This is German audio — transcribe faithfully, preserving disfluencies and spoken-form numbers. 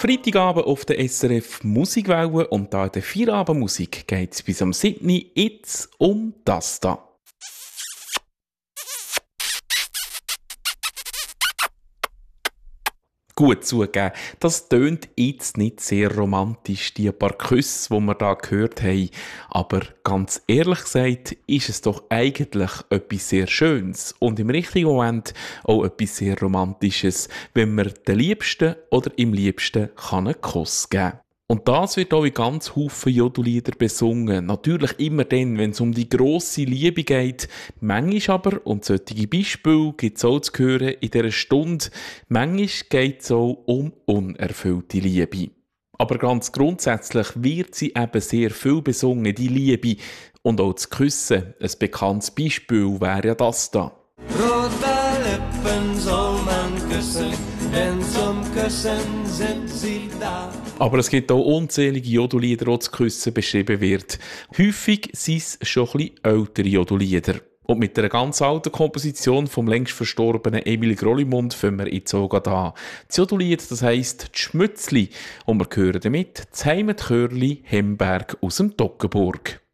Freitagabend auf der S R F Musikwelle und da in der Feierabendmusik geht es bis am siebten jetzt um das da. Gut zugeben, das tönt jetzt nicht sehr romantisch, die paar Küsse, die wir da gehört haben. Aber ganz ehrlich gesagt, ist es doch eigentlich etwas sehr Schönes und im richtigen Moment auch etwas sehr Romantisches, wenn man den Liebsten oder im Liebsten kann einen Kuss geben kann. Und das wird auch in ganz Haufen Jodellieder besungen. Natürlich immer dann, wenn es um die grosse Liebe geht. Manchmal aber, und solche Beispiele gibt es auch zu hören in dieser Stunde, manchmal geht es auch um unerfüllte Liebe. Aber ganz grundsätzlich wird sie eben sehr viel besungen, die Liebe. Und auch das Küssen. Ein bekanntes Beispiel wäre ja das da. Rote Lippen soll man küssen, denn zum Küssen sind sie da. Aber es gibt auch unzählige Jodellieder, die zu Küssen beschrieben wird. Häufig sind es schon ein bisschen ältere Jodellieder. Und mit einer ganz alten Komposition vom längst verstorbenen Emil Grollimund fangen wir jetzt auch an. Das Jodellied, das heisst «D'Schmützli» und wir hören damit das Heimatchörli Hemberg aus dem Toggenburg.